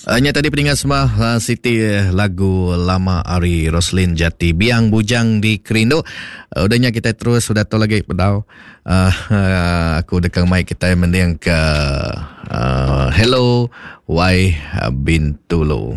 Hanya tadi pendengar semua Siti lagu lama Ari Roslin Jati Biang Bujang di Kerindo. Udahnya kita terus sudah tahu lagi pedau. Aku dekang mic kita mending ke Hello Why Bintulu.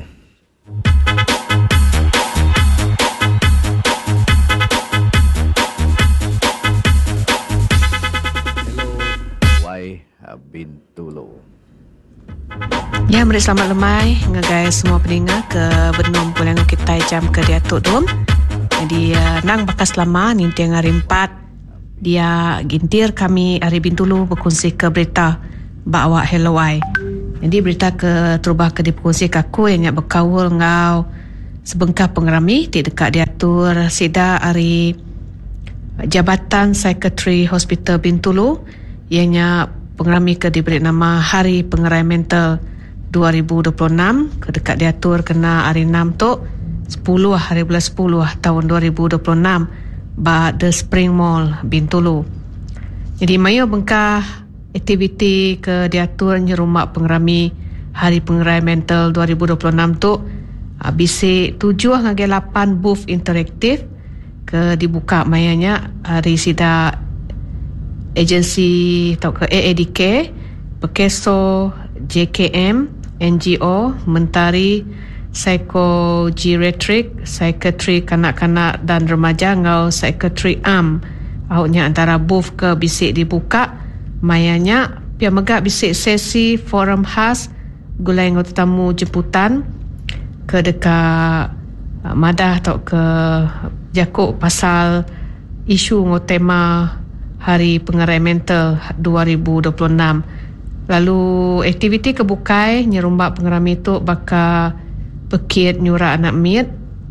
Hello Why Bintulu. Ya, beri selamat lemai ngagai semua pendengar ke benom pulang kita jam ke dia tu dom. Jadi nang bakas lama ni tengah hari 4 dia gintir kami hari Bintulu berkongsi ke berita bawa Hello I. Jadi berita ke terubah ke dipekongsi ke aku yang nak berkawal ngau sebengkah pengerami di dekat diatur sida hari Jabatan Psikiatri Hospital Bintulu yang pengerami ke diberi nama Hari Pengerai Mental 2026 ke dekat diatur kena hari 6 tu 10 hari bulan 10 tahun 2026 ba The Spring Mall Bintulu. Jadi mayo bengkah aktiviti ke diatur nyerumak pengerami Hari Pengerai Mental 2026 tu bisik 7 ngagai 8 booth interaktif ke dibuka mayanya hari sida agensi atau ke AADK, Pekeso, JKM, NGO, Mentari, Psychogeriatric, Psikiatri Kanak-kanak dan Remaja ngau Psikiatri Am. Awaknya antara booth ke bisik dibuka, mayanya pihak megak bisik sesi forum khas gulai ngau tetamu jemputan ke dekat madah atau ke jakuk pasal isu ngau tema Hari Pengerai Mental 2026. Lalu aktiviti kebukai nyerumbak pengerami itu bakal pekit nyura anak miet.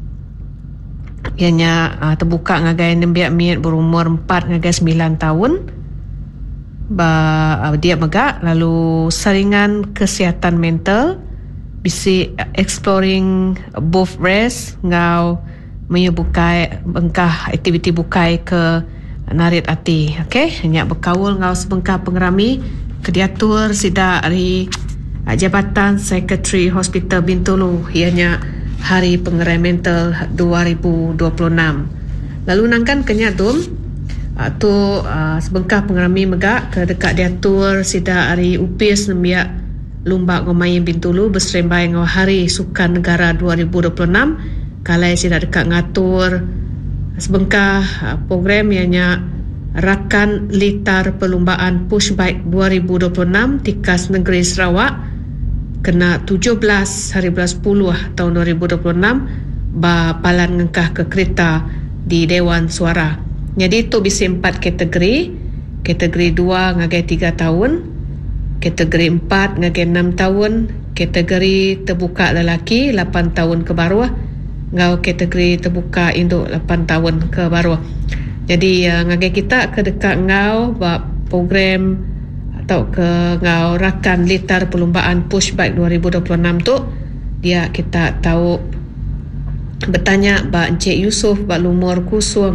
Ianya terbuka ngagai nembiak miet berumur 4 ngagai 9 tahun. Dia megak. Lalu saringan kesihatan mental bisi exploring both rest ngau menyebukai bengkah aktiviti bukai ke narit hati. Okey, hanya berkawal ngau sebengkah pengerami kediatur sida hari Jabatan Psikiatri Hospital Bintulu ianya Hari Pengerai Mental 2026. Lalu nangkan kenyak dum tu sebengkah pengerami megak ke dekat diatur sida hari upis nembiak lumbak ngomayin Bintulu berserembai ngau Hari Sukan Negara 2026 kalai sida dekat ngatur sebengkah program ianya Rakan Litar Perlumbaan Pushbike 2026 Tikas Negeri Sarawak kena 17 hari bulan 10 tahun 2026 ba palan ngengkah ke kereta di Dewan Suara. Jadi itu bisa 4 kategori. Kategori 2 ngagai 3 tahun, kategori 4 ngagai 6 tahun, kategori terbuka lelaki 8 tahun ke bawah, ngau kategori terbuka induk 8 tahun ke bawah. Jadi ngagai kita ke dekat ngau buat program atau ke ngau Rakan Litar Perlumbaan Pushbike 2026 tu dia kita tahu bertanya ba Encik Yusof ba lumur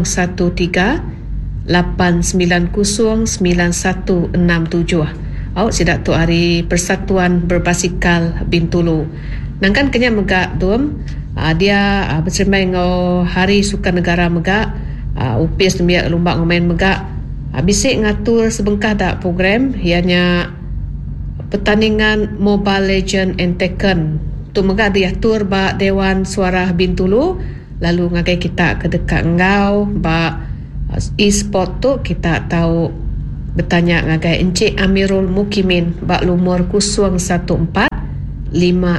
013 890 9167. Awak sidak tu hari Persatuan Berbasikal Bintulu. Nangkan kenya megak dum dia bersermai ngau Hari Sukan Negara megak upis nembiak lumbak ngomain megak bisik ngatur sebengkah dak program ianya pertandingan Mobile Legend and Tekken tu megak diatur ba Dewan Suara Bintulu. Lalu ngagai kita ke dekat ngau ba e-sport tu kita tahu bertanya ngagai Encik Amirul Mukimin ba lumur 014 555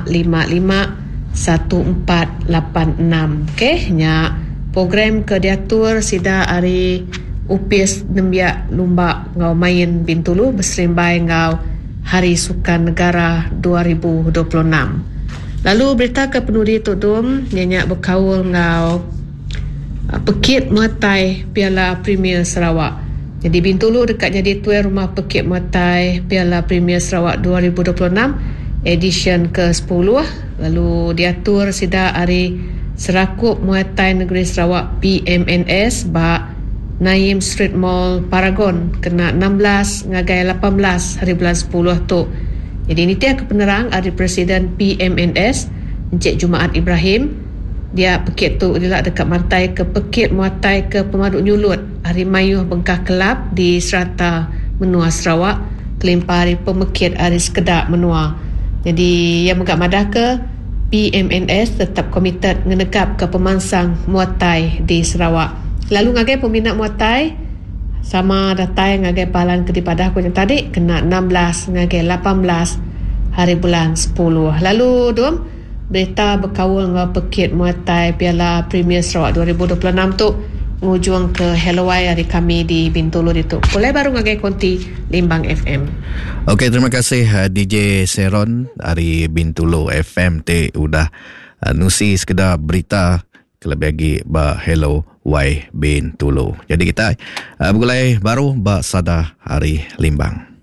1486. Okey, nya program ke diatur sida hari upis nembiak lumbak ngau main Bintulu berserembai ngau Hari Sukan Negara 2026. Lalu berita ke penuri tudum nyanyak berkawal ngau Pekit Muatai Piala Premier Sarawak. Jadi Bintulu dekat jadi tuan rumah Pekit Muatai Piala Premier Sarawak 2026 edisi ke-10. Lalu diatur sida hari Serakup Muay Thai Negeri Sarawak PMNS ba Naim Street Mall Paragon kena 16 ngagai 18 hari bulan 10 tu Jadi ini tiada penerang dari Presiden PMNS Encik Jumaat Ibrahim. Dia pekit tu adalah dekat martai ke pekit muatai ke pemaduk nyulut hari mayuh bengkah kelab di Serata Menua Sarawak kelimpah hari pemekit hari sekedak menua. Jadi yang megak madah ke PMNS tetap komited ngenegap ke pemansang muatai di Sarawak. Lalu ngagai peminat muatai sama datai ngagai pahalan kedipadah ko yang tadi kena 16 ngagai 18 hari bulan 10. Lalu dom berita berkawal dengan pekit muatai Piala Premier Sarawak 2026 tu ngujung ke Helawai hari kami di Bintulu itu. Boleh baru ngagai konti Limbang FM. Okey, terima kasih DJ Seron dari Bintulu FM te udah nusi sekedar berita kelebih lagi ba Hello Y Bintulu. Jadi kita bergulai baru ba sada hari Limbang.